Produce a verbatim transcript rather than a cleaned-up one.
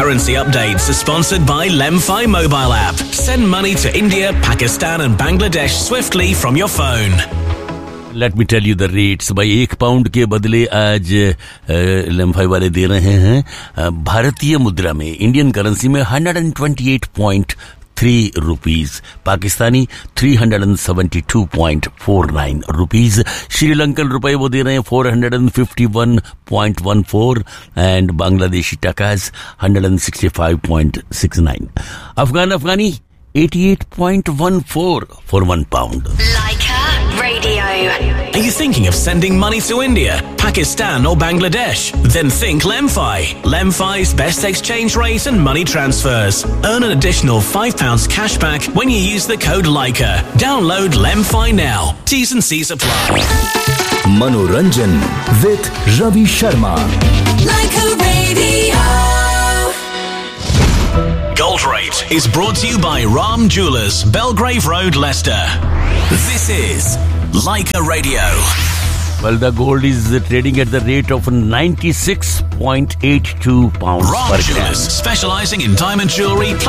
currency updates are sponsored by Lemfi mobile app. Send money to India, Pakistan and Bangladesh swiftly from your phone. Let me tell you the rates. भाई एक pound के बदले आज लेम्फाई वाले दे रहे हैं भारतीय मुद्रा में, इंडियन करेंसी में one hundred twenty-eight point three rupees, Pakistani three hundred seventy-two point four nine rupees, Sri Lankan रुपए वो दे रहे हैं four hundred fifty-one point one four and Bangladeshi टकास one hundred sixty-five point six nine, Afghan Afghani eighty-eight point one four for one pound. Leica Radio. Are you thinking of sending money to India, Pakistan or Bangladesh? Then think Lemfi. Lemfi's best exchange rate and money transfers. Earn an additional five pounds cash back when you use the code Leica. Download Lemfi now. T's and C's apply. Manoranjan with Ravi Sharma. Leica Radio. Gold Rate is brought to you by Ram Jewelers, Belgrave Road, Leicester. This is Leica Radio. Well, the gold is trading at the rate of ninety-six point eight two pounds Ram per gram. Jewelers, specializing in diamond jewelry,